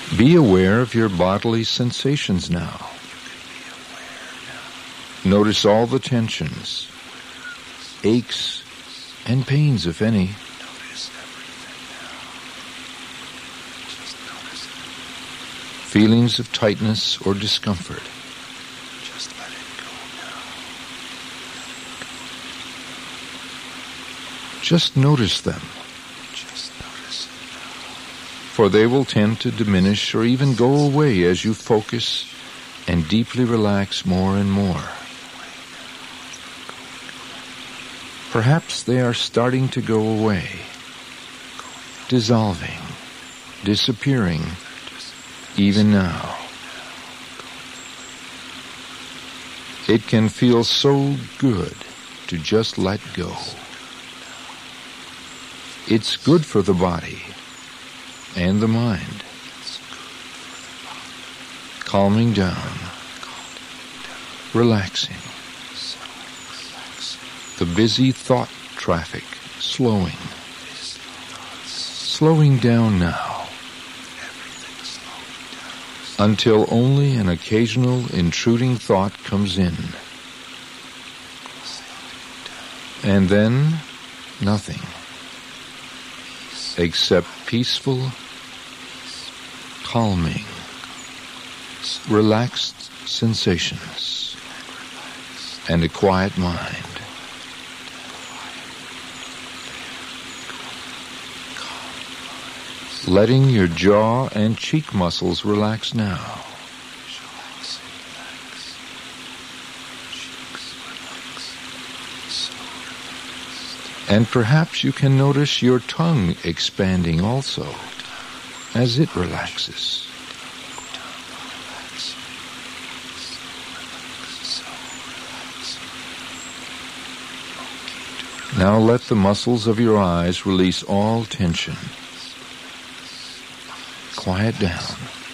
Be aware of your bodily sensations now. Notice all the tensions, aches, and pains, if any. Feelings of tightness or discomfort. Just let it go now. Just notice them. Just notice it now. For they will tend to diminish or even go away as you focus and deeply relax more and more. Perhaps they are starting to go away, dissolving, disappearing, even now. It can feel so good to just let go. It's good for the body and the mind. Calming down, relaxing. The busy thought traffic slowing. Slowing down now. Until only an occasional intruding thought comes in. And then nothing. Except peaceful, calming, relaxed sensations, and a quiet mind. Letting your jaw and cheek muscles relax now. And perhaps you can notice your tongue expanding also as it relaxes. Now let the muscles of your eyes release all tension. Quiet down.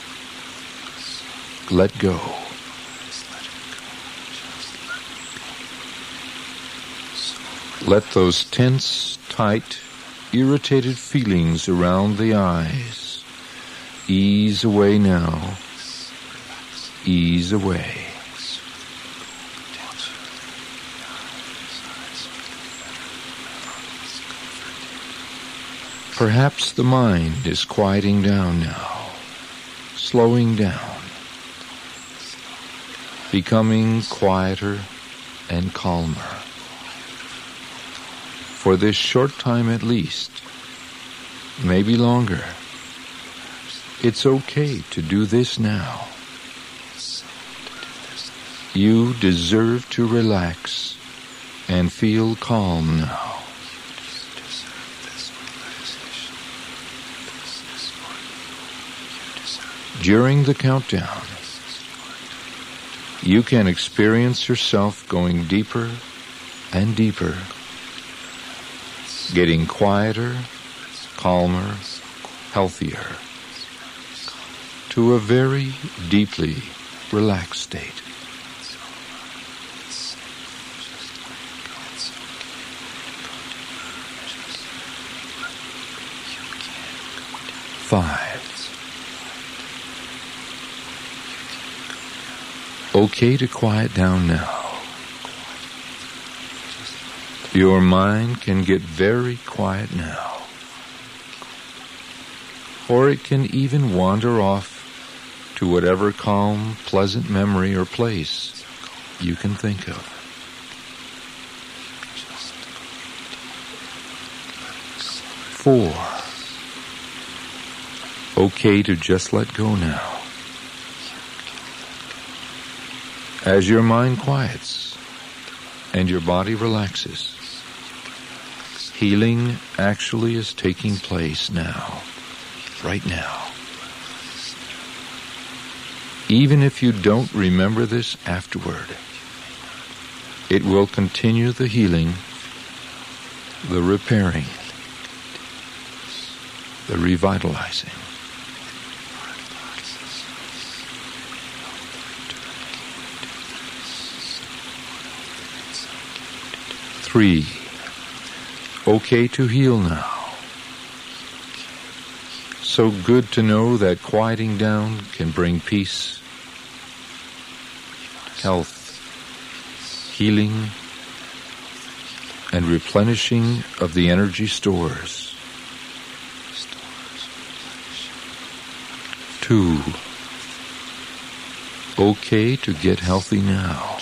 Let go. Let those tense, tight, irritated feelings around the eyes ease away now. Ease away. Perhaps the mind is quieting down now, slowing down, becoming quieter and calmer. For this short time at least, maybe longer, it's okay to do this now. You deserve to relax and feel calm now. During the countdown, you can experience yourself going deeper and deeper, getting quieter, calmer, healthier, to a very deeply relaxed state. Five. Okay to quiet down now. Your mind can get very quiet now. Or it can even wander off to whatever calm, pleasant memory or place you can think of. 4. Okay to just let go now. As your mind quiets and your body relaxes, healing actually is taking place now, right now. Even if you don't remember this afterward, it will continue the healing, the repairing, the revitalizing. 3. Okay to heal now. so good to know that quieting down can bring peace, health, healing, and replenishing of the energy stores. 2. Okay to get healthy now.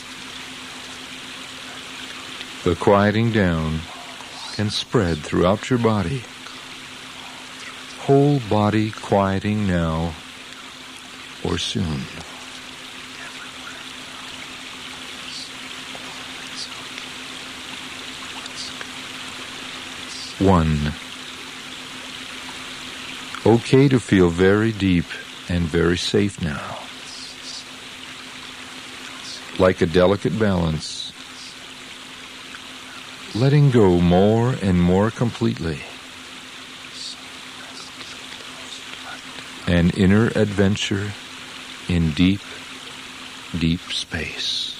The quieting down can spread throughout your body. Whole body quieting now or soon. 1. Okay to feel very deep and very safe now. Like a delicate balance, letting go more and more completely. An inner adventure in deep, deep space.